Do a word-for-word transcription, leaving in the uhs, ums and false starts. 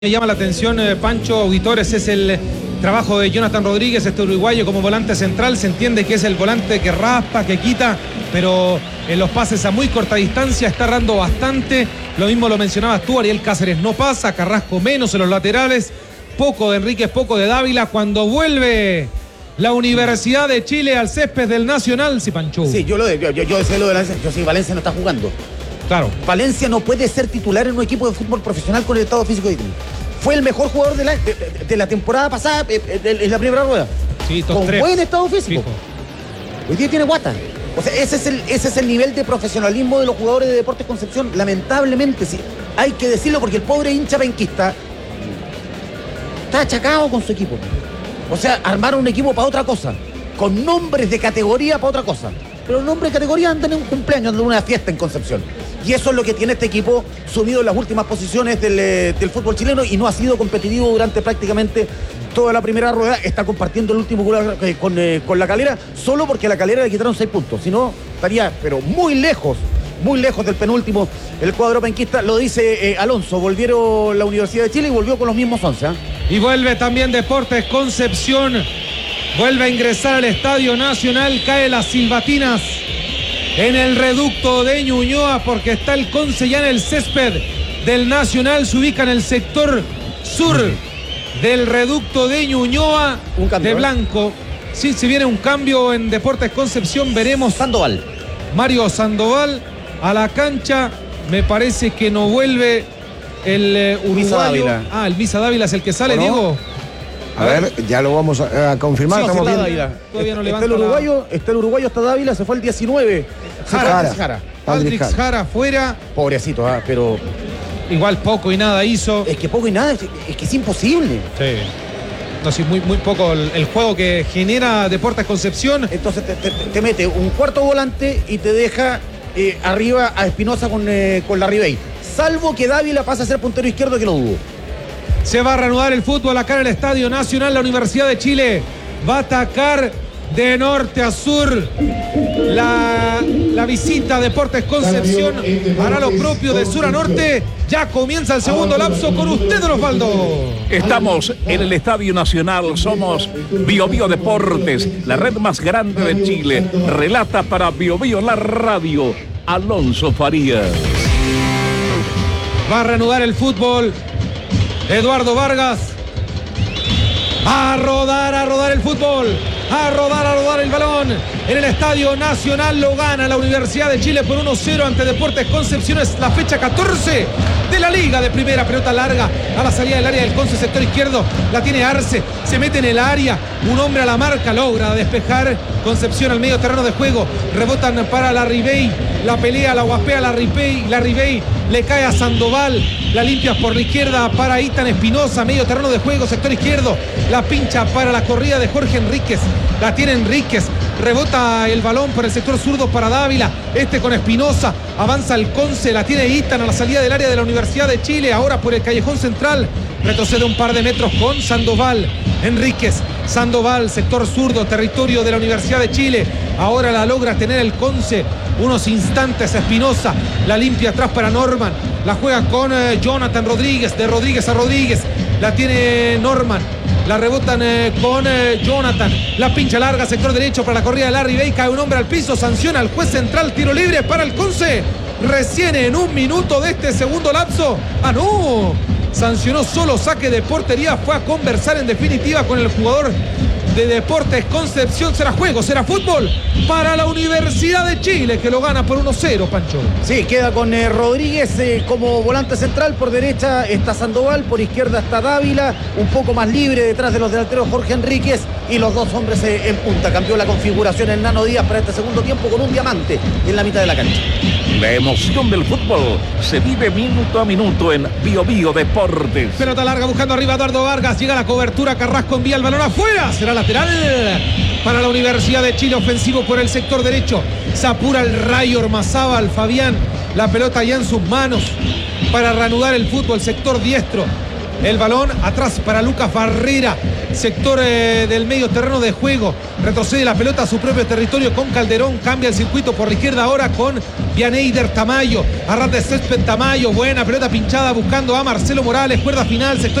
Me llama la atención, eh, Pancho, auditores, es el trabajo de Jonathan Rodríguez, este uruguayo como volante central. Se entiende que es el volante que raspa, que quita, pero en los pases a muy corta distancia está errando bastante. Lo mismo lo mencionabas tú, Ariel Cáceres no pasa, Carrasco menos en los laterales, poco de Enríquez, poco de Dávila. Cuando vuelve la Universidad de Chile al césped del Nacional, sí, Pancho. Sí, yo lo de, yo, yo, yo decía lo de Valencia, yo sí, Valencia no está jugando. Claro. Valencia no puede ser titular en un equipo de fútbol profesional con el estado físico que tiene. Fue el mejor jugador de la, de, de, de la temporada pasada en la primera rueda. Sí, con tres. Buen estado físico. Fijo. Hoy día tiene guata. O sea, ese es, el, ese es el nivel de profesionalismo de los jugadores de Deportes Concepción. Lamentablemente, sí, hay que decirlo porque el pobre hincha penquista está achacado con su equipo. O sea, armaron un equipo para otra cosa, con nombres de categoría para otra cosa. Pero los nombres de categoría andan en un cumpleaños, andan en una fiesta en Concepción. Y eso es lo que tiene este equipo subido en las últimas posiciones del, del fútbol chileno y no ha sido competitivo durante prácticamente toda la primera rueda. Está compartiendo el último gol con, eh, con la Calera, solo porque a la Calera le quitaron seis puntos. Si no, estaría, pero muy lejos, muy lejos del penúltimo el cuadro penquista. Lo dice eh, Alonso, volvieron la Universidad de Chile y volvió con los mismos once. ¿eh? Y vuelve también Deportes Concepción. Vuelve a ingresar al Estadio Nacional, cae las silbatinas en el reducto de Ñuñoa porque está el Conce ya en el césped del Nacional. Se ubica en el sector sur del reducto de Ñuñoa, un cambio, de blanco. Sí, si viene un cambio en Deportes Concepción, veremos. Sandoval. Mario Sandoval a la cancha. Me parece que no vuelve el eh, uruguayo. Ah, el Misa Dávila es el que sale, ¿no? Diego. A ver, ya lo vamos a, a confirmar. Sí, Estamos está viendo. Dávila. Todavía no está, el uruguayo, la... está el uruguayo hasta Dávila, se fue el diecinueve. Jara. Jara. Patrick Jara fuera. Pobrecito, ¿eh? Pero igual poco y nada hizo. Es que poco y nada, es, es que es imposible. Sí. No, sí, muy, muy poco el, el juego que genera Deportes Concepción. Entonces te, te, te mete un cuarto volante y te deja eh, arriba a Espinosa con, eh, con la Ribey. Salvo que Dávila pase a ser puntero izquierdo, que lo dudo. Se va a reanudar el fútbol acá en el Estadio Nacional. La Universidad de Chile va a atacar de norte a sur. La, la visita a Deportes Concepción hará lo propio de sur a norte. Ya comienza el segundo lapso con usted, don Osvaldo. Estamos en el Estadio Nacional. Somos Bio Bio Deportes, la red más grande de Chile. Relata para Bio Bio la radio, Alonso Farías. Va a reanudar el fútbol Eduardo Vargas. A rodar, a rodar el fútbol. A rodar, a rodar el balón. En el Estadio Nacional lo gana la Universidad de Chile por uno cero ante Deportes Concepción. Es la fecha catorce de la Liga de Primera. Pelota larga a la salida del área del Conce, sector izquierdo. La tiene Arce. Se mete en el área. Un hombre a la marca. Logra despejar Concepción al medio terreno de juego. Rebotan para la Ribey. La pelea, la guapea la Ribey. La Ribey le cae a Sandoval. La limpia por la izquierda para Itan Espinosa. Medio terreno de juego, sector izquierdo. La pincha para la corrida de Jorge Enríquez. La tiene Enríquez. Rebota el balón por el sector zurdo para Dávila. Este con Espinosa. Avanza el Conce. La tiene Itan a la salida del área de la Universidad de Chile. Ahora por el callejón central. Retrocede un par de metros con Sandoval. Enríquez. Sandoval, sector zurdo, territorio de la Universidad de Chile. Ahora la logra tener el Conce. Unos instantes Espinosa. La limpia atrás para Norman. La juega con eh, Jonathan Rodríguez. De Rodríguez a Rodríguez. La tiene Norman. La rebotan eh, con eh, Jonathan. La pincha larga, sector derecho para la corrida de Larry Bay. Cae un hombre al piso. Sanciona al juez central. Tiro libre para el Conce. Recién en un minuto de este segundo lapso. ¡Ah, no! Sancionó solo saque de portería. Fue a conversar en definitiva con el jugador de Deportes Concepción. Será juego, será fútbol para la Universidad de Chile, que lo gana por uno cero, Pancho. Sí, queda con eh, Rodríguez eh, como volante central. Por derecha está Sandoval, por izquierda está Dávila, un poco más libre detrás de los delanteros Jorge Enríquez y los dos hombres eh, en punta. Cambió la configuración en Nano Díaz para este segundo tiempo con un diamante en la mitad de la cancha. La emoción del fútbol se vive minuto a minuto en Bio Bio Deportes. Pelota larga buscando arriba Eduardo Vargas. Llega la cobertura. Carrasco envía el balón afuera. Será lateral para la Universidad de Chile. Ofensivo por el sector derecho. Se apura el Rayo Ormazábal. Fabián. La pelota ya en sus manos para reanudar el fútbol. Sector diestro. El balón atrás para Lucas Barrera. Sector eh, del medio terreno de juego. Retrocede la pelota a su propio territorio con Calderón. Cambia el circuito por la izquierda ahora con Vianeyder Tamayo. Arranca de césped Tamayo. Buena pelota pinchada buscando a Marcelo Morales. Cuerda final. Sector